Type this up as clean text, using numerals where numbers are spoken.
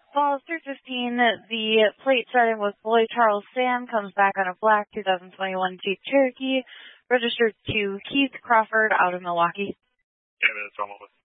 Falls 315, the plate starting with Boy Charles Sam, comes back on a black 2021 Jeep Cherokee, registered to Keith Crawford out of Milwaukee. 10 minutes, almost.